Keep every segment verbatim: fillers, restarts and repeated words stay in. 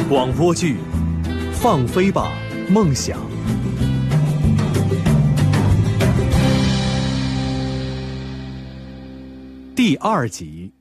广播剧《放飞吧，梦想》第二集。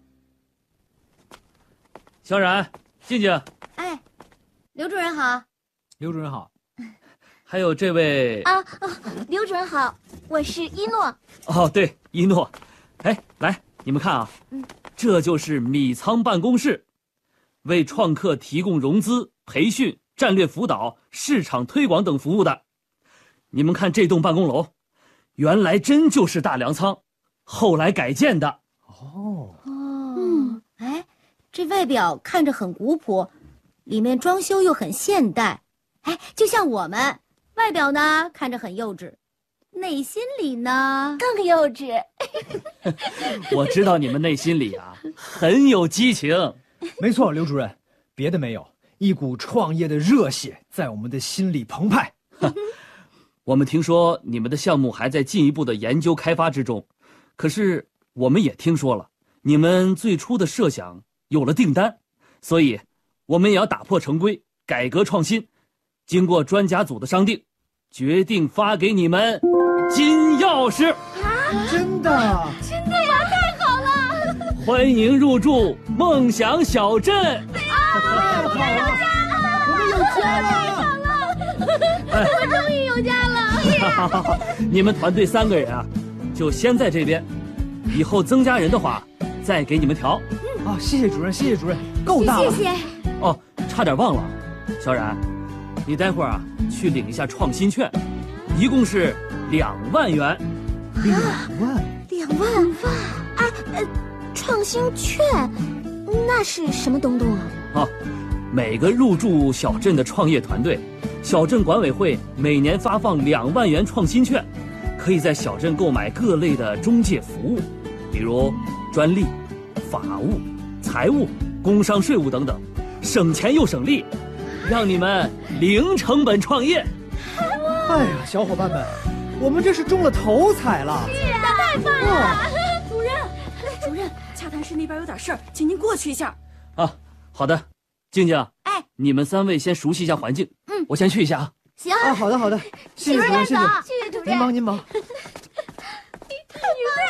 小冉，静静。 哎，刘主任好。 刘主任好。还有这位啊啊，刘主任好，我是一诺。 哦，对，一诺。哎，来，你们看啊，嗯，这就是米仓办公室，为创客提供融资、培训、战略辅导、市场推广等服务的。你们看这栋办公楼，原来真就是大粮仓，后来改建的。 哦哦，嗯，哎，这外表看着很古朴，里面装修又很现代，哎，就像我们，外表呢看着很幼稚，内心里呢更幼稚。 我知道你们内心里啊很有激情。 没错，刘主任，别的没有，一股创业的热血在我们的心里澎湃。 我们听说你们的项目还在进一步的研究开发之中，可是我们也听说了，你们最初的设想有了订单，所以我们也要打破成规，改革创新。经过专家组的商定，决定发给你们金钥匙。 啊，真的？ 真的呀，太好了！ 欢迎入住梦想小镇。 啊，我们有家了！ 我们有家了！ 太好了！我终于有家了！ 你们团队三个人啊，就先在这边，以后增加人的话，再给你们调。 嗯、啊，谢谢主任，谢谢主任，够大了。 谢谢。 哦，差点忘了，小冉，你待会儿啊去领一下创新券，一共是两万元。 两万？ 两万万？哎，呃，创新券，那是什么东东啊？ 哦，每个入驻小镇的创业团队，小镇管委会每年发放两万元创新券，可以在小镇购买各类的中介服务，比如专利、法务、财务、工商税务等等，省钱又省力，让你们零成本创业。 哎呀，小伙伴们，我们这是中了头彩了！ 是啊，太棒了！ 主任，主任，洽谈室那边有点事儿，请您过去一下。 啊，好的，静静， 哎， 你们三位先熟悉一下环境， 嗯， 我先去一下啊。 行啊，好的好的，谢谢主任，谢谢， 谢谢主任， 您忙您忙。 你太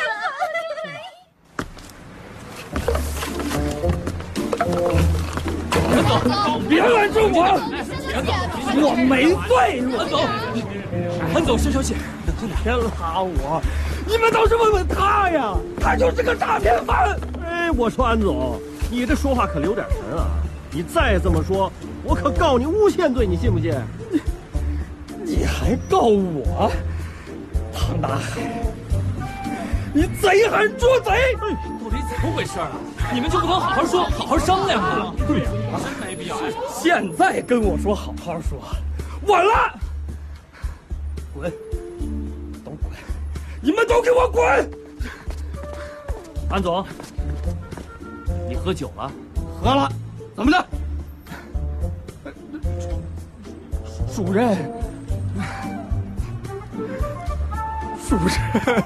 别走，别拦住我！我没罪！韩总，韩总，消消气， 别拉我！你们倒是问问他呀，他就是个诈骗犯！哎，我说安总，你这说话可留点神啊！你再这么说，我可告你诬陷罪，你信不信？你还告我？唐大海，你贼还捉贼！ 到底怎么回事啊？你们就不能好好说，好好商量吗？ 对呀， 真没必要。 现在跟我说好好说，晚了！滚！都滚！你们都给我滚！ 安总，你喝酒了？ 喝了，怎么的？主任，主任，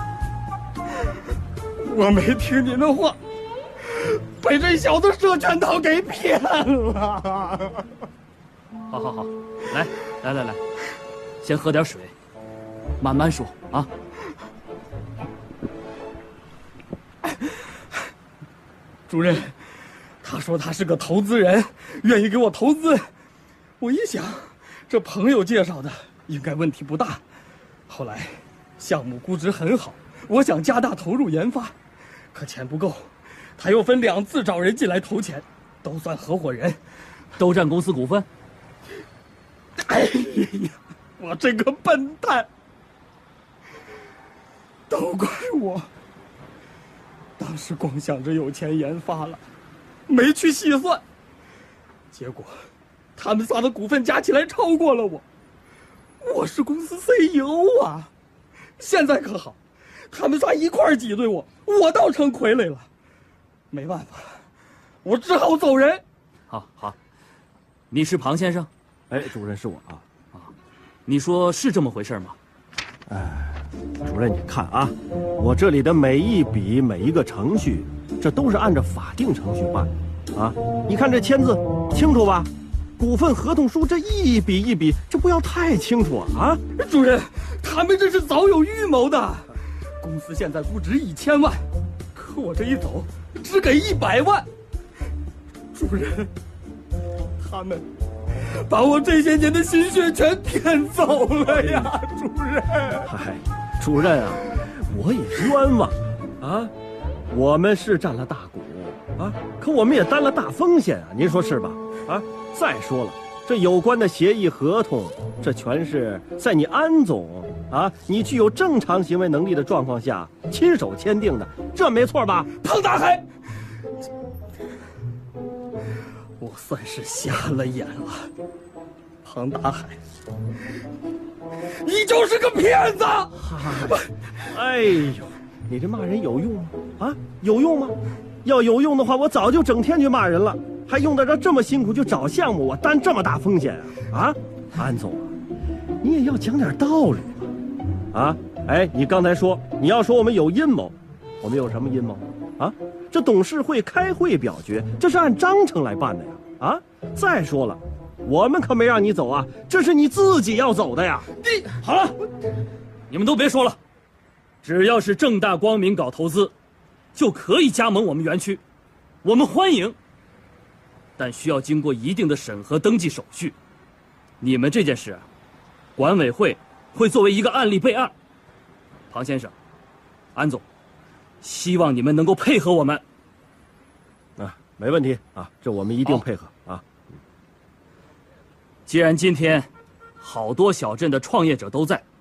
我没听您的话，被这小子设圈套给骗了。 好好好，来来来来，先喝点水，慢慢说啊。 主任，他说他是个投资人，愿意给我投资。我一想，这朋友介绍的，应该问题不大。后来，项目估值很好，我想加大投入研发，可钱不够，他又分两次找人进来投钱，都算合伙人， 都占公司股份。 哎呀，我这个笨蛋，都怪我。当时光想着有钱研发了，没去细算，结果他们仨的股份加起来超过了我，我是公司 C E O 啊！现在可好，他们仨一块儿挤兑我，我倒成傀儡了。没办法，我只好走人。 好好，你是庞先生？ 哎，主任是我啊啊！你说是这么回事吗？ 哎，主任，你看啊，我这里的每一笔、每一个程序，这都是按照法定程序办的啊。你看这签字清楚吧？ 股份合同书这一笔一笔，这不要太清楚啊！啊， 主任，他们这是早有预谋的。公司现在估值一千万，可我这一走，只给一百万。主任，他们把我这些年的心血全骗走了呀！主任， 嗨，主任啊，我也冤枉啊！我们是占了大股啊，可我们也担了大风险啊，您说是吧？啊，再说了，这有关的协议合同，这全是在你安总啊，你具有正常行为能力的状况下亲手签订的，这没错吧？ 庞大海，我算是瞎了眼了。庞大海，你就是个骗子！ 哎呦，你这骂人有用吗？啊，有用吗？要有用的话，我早就整天去骂人了，还用得着这么辛苦去找项目，我担这么大风险啊？啊，安总，你也要讲点道理吧？啊，哎，你刚才说你要说我们有阴谋，我们有什么阴谋？啊，这董事会开会表决，这是按章程来办的呀！啊，再说了，我们可没让你走啊，这是你自己要走的呀！ 你好了，你们都别说了，只要是正大光明搞投资，就可以加盟我们园区，我们欢迎。但需要经过一定的审核登记手续。你们这件事，管委会会作为一个案例备案。庞先生，安总，希望你们能够配合我们。 啊，没问题啊，这我们一定配合啊。 既然今天好多小镇的创业者都在，